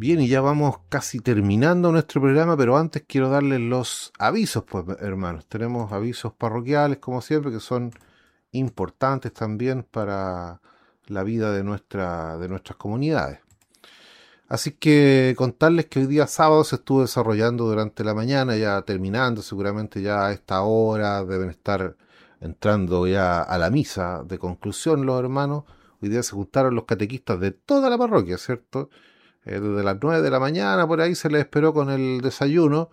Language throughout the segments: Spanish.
Bien, y ya vamos casi terminando nuestro programa, pero antes quiero darles los avisos, pues, hermanos. Tenemos avisos parroquiales, como siempre, que son importantes también para la vida de nuestras comunidades. Así que contarles que hoy día sábado se estuvo desarrollando durante la mañana, ya terminando, seguramente ya a esta hora deben estar entrando ya a la misa de conclusión los hermanos. Hoy día se juntaron los catequistas de toda la parroquia, ¿cierto? Desde las 9 de la mañana por ahí se les esperó con el desayuno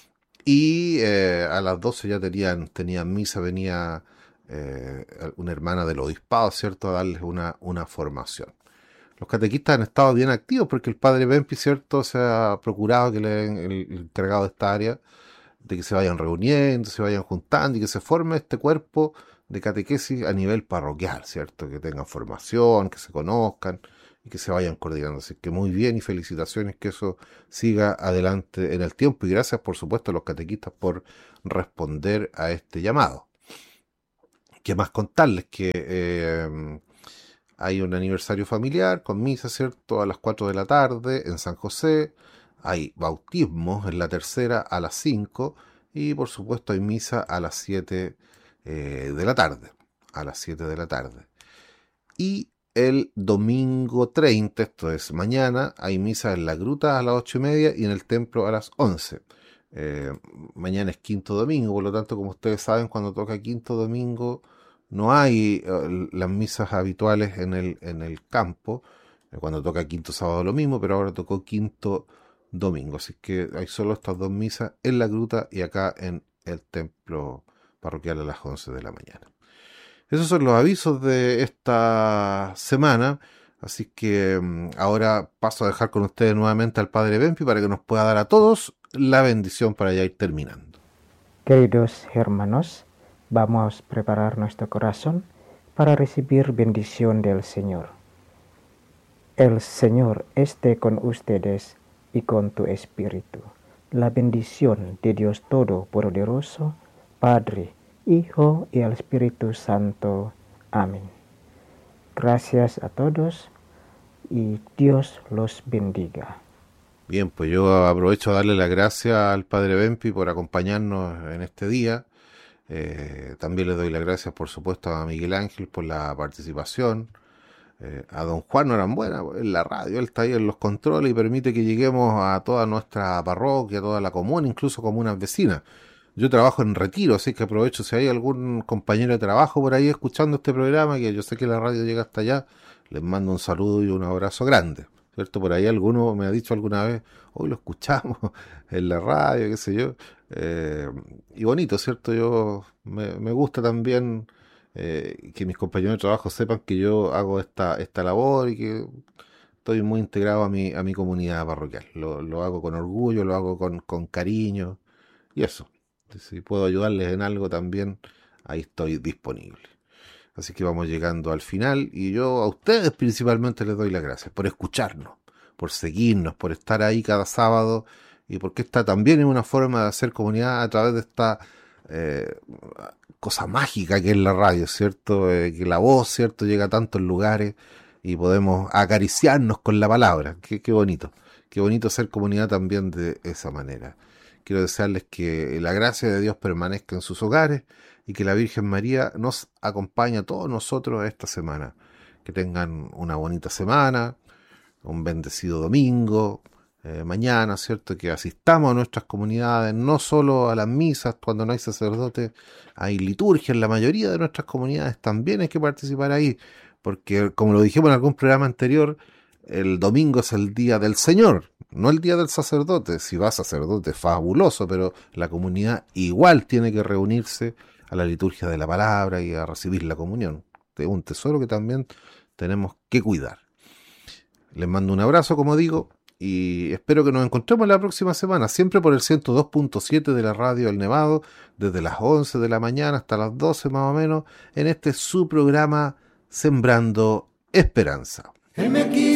y a las 12 ya tenían misa, venía una hermana del obispado, ¿cierto?, a darles una formación. Los catequistas han estado bien activos porque el padre Bempi, ¿cierto?, se ha procurado que el encargado de esta área, de que se vayan reuniendo, se vayan juntando y que se forme este cuerpo de catequesis a nivel parroquial, ¿cierto?, que tengan formación, que se conozcan y que se vayan coordinando. Así que muy bien y felicitaciones que eso siga adelante en el tiempo y gracias por supuesto a los catequistas por responder a este llamado. ¿Qué más contarles? Que hay un aniversario familiar con misa, ¿cierto?, a las 4 de la tarde en San José. Hay bautismos en la tercera a las 5 y por supuesto hay misa a las 7 de la tarde. A las 7 de la tarde. Y el domingo 30, esto es mañana, hay misa en la gruta a las 8:30 y en el templo a las 11. Mañana es quinto domingo, por lo tanto, como ustedes saben, cuando toca quinto domingo no hay las misas habituales en el campo. Cuando toca quinto sábado lo mismo, pero ahora tocó quinto domingo. Así que hay solo estas dos misas en la gruta y acá en el templo parroquial a las 11 de la mañana. Esos son los avisos de esta semana, así que ahora paso a dejar con ustedes nuevamente al Padre Bempi para que nos pueda dar a todos la bendición para ya ir terminando. Queridos hermanos, vamos a preparar nuestro corazón para recibir bendición del Señor. El Señor esté con ustedes y con tu espíritu. La bendición de Dios Todopoderoso, Padre, Hijo y el Espíritu Santo. Amén. Gracias a todos y Dios los bendiga. Bien, pues yo aprovecho a darle las gracias al Padre Bempi por acompañarnos en este día. También le doy las gracias, por supuesto, a Miguel Ángel por la participación. A don Juan Norambuena en la radio, él está ahí en los controles y permite que lleguemos a toda nuestra parroquia, a toda la comuna, incluso comunas vecinas. Yo trabajo en Retiro, así que aprovecho si hay algún compañero de trabajo por ahí escuchando este programa, que yo sé que la radio llega hasta allá, les mando un saludo y un abrazo grande, ¿cierto? Por ahí alguno me ha dicho alguna vez, hoy lo escuchamos en la radio, qué sé yo, y bonito, ¿cierto? Me gusta también que mis compañeros de trabajo sepan que yo hago esta labor y que estoy muy integrado a mi comunidad parroquial. Lo hago con orgullo, lo hago con cariño y eso. Si puedo ayudarles en algo también, ahí estoy disponible. Así que vamos llegando al final y yo a ustedes principalmente les doy las gracias por escucharnos, por seguirnos, por estar ahí cada sábado y porque esta también es una forma de hacer comunidad a través de esta eh, cosa mágica que es la radio, ¿cierto? Que la voz, ¿cierto? Llega a tantos lugares y podemos acariciarnos con la palabra. Qué bonito. Qué bonito hacer comunidad también de esa manera. Quiero desearles que la gracia de Dios permanezca en sus hogares y que la Virgen María nos acompañe a todos nosotros esta semana. Que tengan una bonita semana, un bendecido domingo, mañana, ¿cierto? Que asistamos a nuestras comunidades, no solo a las misas cuando no hay sacerdotes, hay liturgia en la mayoría de nuestras comunidades, también hay que participar ahí, porque como lo dijimos en algún programa anterior, el domingo es el día del Señor, no el día del sacerdote. Si va sacerdote, fabuloso, pero la comunidad igual tiene que reunirse a la liturgia de la palabra y a recibir la comunión. Es un tesoro que también tenemos que cuidar. Les mando un abrazo, como digo, y espero que nos encontremos la próxima semana, siempre por el 102.7 de la radio El Nevado, desde las 11 de la mañana hasta las 12 más o menos, en este su programa Sembrando Esperanza.